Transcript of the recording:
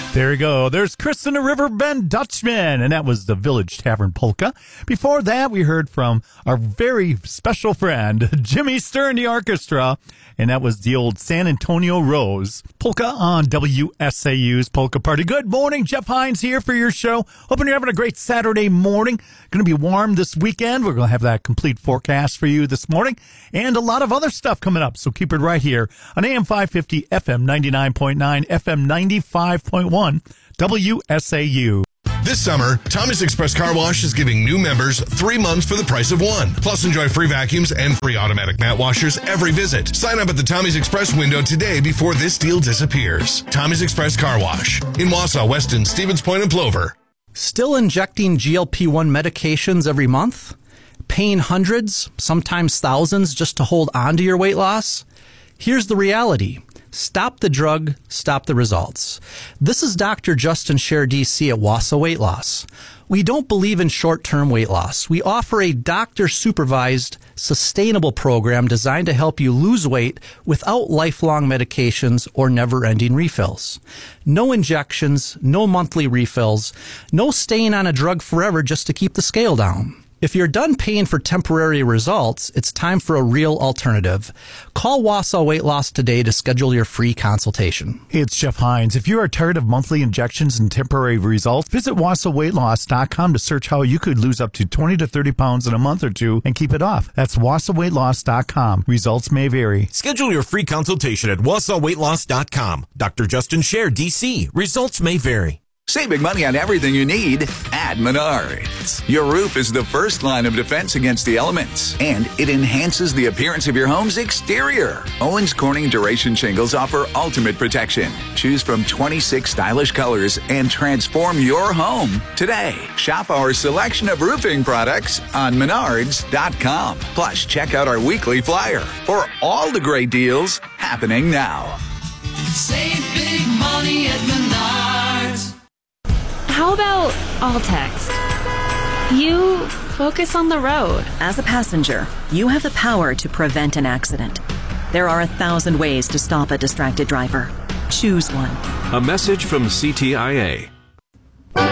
There you go. There's Chris and the Riverbend Dutchman, and that was the Village Tavern Polka. Before that, we heard from our very special friend, Jimmy Stern, the orchestra, and that was the old San Antonio Rose polka on WSAU's Polka Party. Good morning, Jeff Hines here for your show. Hoping you're having a great Saturday morning. Going to be warm this weekend. We're going to have that complete forecast for you this morning, and a lot of other stuff coming up, so keep it right here on AM 550, FM 99.9, FM 95.1, WSAU. This summer, Tommy's Express Car Wash is giving new members 3 months for the price of one. Plus, enjoy free vacuums and free automatic mat washers every visit. Sign up at the Tommy's Express window today before this deal disappears. Tommy's Express Car Wash in Wausau, Weston, Stevens Point, and Plover. Still injecting GLP-1 medications every month? Paying hundreds, sometimes thousands, just to hold on to your weight loss? Here's the reality. Stop the drug, stop the results. This is Dr. Justin Scher, DC at Wausau Weight Loss. We don't believe in short-term weight loss. We offer a doctor-supervised, sustainable program designed to help you lose weight without lifelong medications or never-ending refills. No injections, no monthly refills, no staying on a drug forever just to keep the scale down. If you're done paying for temporary results, it's time for a real alternative. Call Wausau Weight Loss today to schedule your free consultation. Hey, it's Jeff Hines. If you are tired of monthly injections and temporary results, visit WausauWeightLoss.com to search how you could lose up to 20 to 30 pounds in a month or two and keep it off. That's WausauWeightLoss.com. Results may vary. Schedule your free consultation at WausauWeightLoss.com. Dr. Justin Scher, DC. Results may vary. Save big money on everything you need at Menards. Your roof is the first line of defense against the elements, and it enhances the appearance of your home's exterior. Owens Corning Duration Shingles offer ultimate protection. Choose from 26 stylish colors and transform your home today. Shop our selection of roofing products on Menards.com. Plus, check out our weekly flyer for all the great deals happening now. Save big money at Menards. How about all text? You focus on the road. As a passenger, you have the power to prevent an accident. There are 1,000 ways to stop a distracted driver. Choose one. A message from CTIA.